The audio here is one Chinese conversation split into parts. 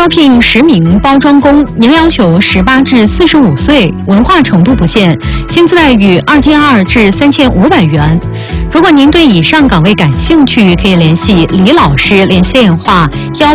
招聘10名包装工，年龄要求18至45岁，文化程度不限，薪资待遇2200至3500元。如果您对以上岗位感兴趣，可以联系李老师，联系电话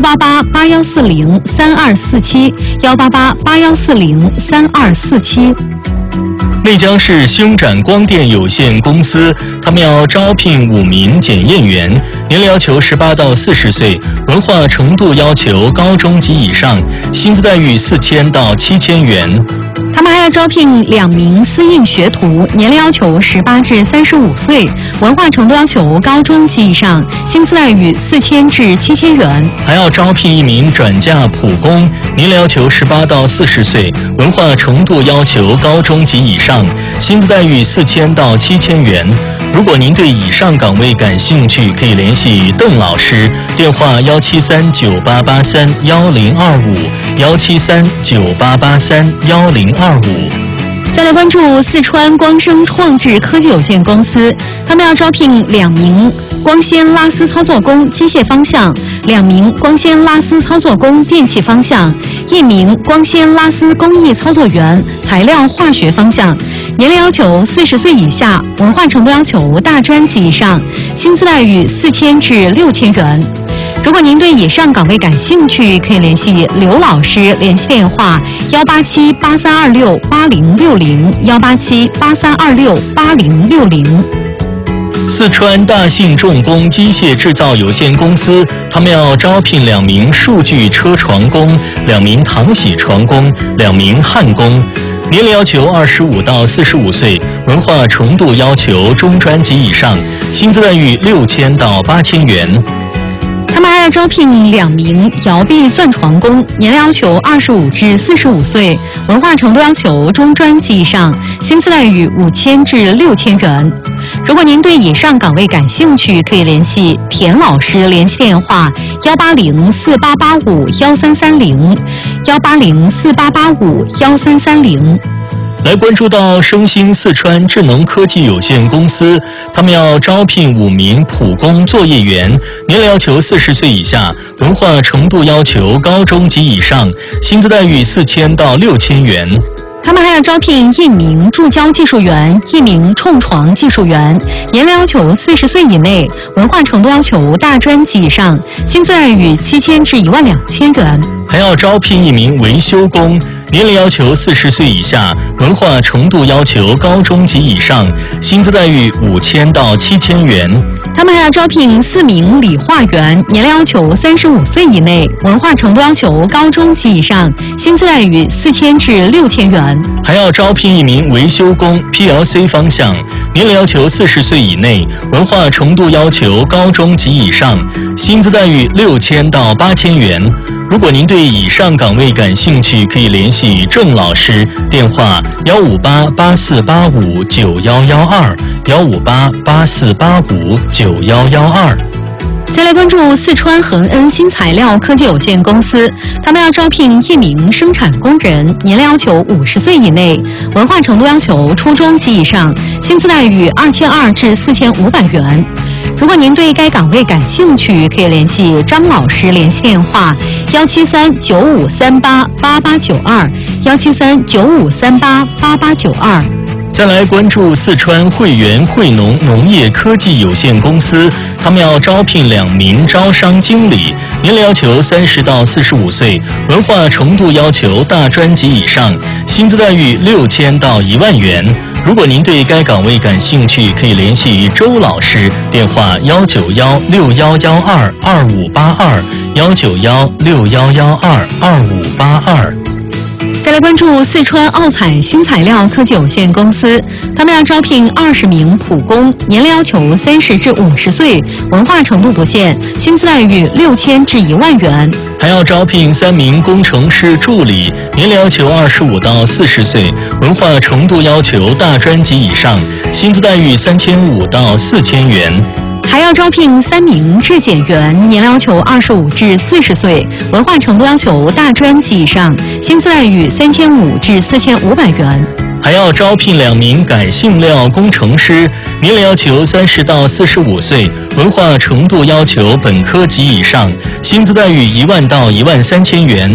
18881403247，18881403247。 内江市星展光电有限公司，他们要招聘5名检验员，年龄要求18到40岁，文化程度要求高中及以上，薪资待遇4000到7000元。 他们还要招聘2名私印学徒，年龄要求18至35岁，文化程度要求高中及以上，薪资待遇4000至7000元。 还要招聘1名转嫁普工，年龄要求18到40岁，文化程度要求高中及以上，薪资待遇4000到7000元。如果您对以上岗位感兴趣，可以联系邓老师，电话17398831025，17398831025。 再来关注四川光生创智科技有限公司，他们要招聘2名光纤拉丝操作工机械方向，2名光纤拉丝操作工电气方向，1名光纤拉丝工艺操作员材料化学方向，年龄要求40岁以下，文化程度要求大专及以上，薪资待遇4000至6000元。如果您对以上岗位感兴趣，可以联系刘老师，联系电话18783268060，18783268060。 四川大信重工机械制造有限公司，他们要招聘2名数据车床工、2名糖洗床工、2名焊工，年龄要求25到45岁，文化程度要求中专及以上，薪资待遇6000到8000元。 他们还要招聘2名摇臂钻床工，年龄要求25至45岁，文化程度要求中专及以上，薪资待遇5000至6000元。如果您对以上岗位感兴趣，可以联系田老师，联系电话18048851330，18048851330。 来关注到升星四川智能科技有限公司，他们要招聘5名普工作业员，年龄要求40岁以下，文化程度要求高中及以上，薪资待遇4000到6000元。 他们还要招聘1名注胶技术员，1名冲床技术员，年龄要求40岁以内，文化程度要求大专及以上，薪资待遇7000至12000元。 还要招聘1名维修工，年龄要求40岁以下，文化程度要求高中及以上，薪资待遇5000到7000元。 他们还要招聘4名理化员，年龄要求35岁以内，文化程度要求高中及以上，薪资待遇4000至6000元。 还要招聘1名维修工 PLC 方向，年龄要求40岁以内，文化程度要求高中及以上，薪资待遇6000到8000元。如果您对以上岗位感兴趣，可以联系郑老师，电话15884859112，15884859112。 再来关注四川恒恩新材料科技有限公司，他们要招聘1名生产工人，年龄要求50岁以内，文化程度要求初中及以上，薪资待遇2200至4500元。如果您对该岗位感兴趣，可以联系张老师，联系电话17395388892，17395388892。 再来关注四川汇源汇农农业科技有限公司，他们要招聘2名招商经理，年龄要求30到45岁，文化程度要求大专及以上，薪资待遇6000到10000元。如果您对该岗位感兴趣，可以联系周老师，电话19161122582，19161122582。 再来关注四川奥彩新材料科技有限公司，他们要招聘20名普工，年龄要求30至50岁，文化程度不限，薪资待遇6000至10000元。 还要招聘3名工程师助理，年龄要求25到40岁，文化程度要求大专及以上，薪资待遇3500到4000元。 还要招聘3名质检员，年龄要求25至40岁，文化程度要求大专及以上，薪资待遇3500至4500元。 还要招聘2名改性料工程师，年龄要求30到45岁，文化程度要求本科及以上，薪资待遇10000到13000元。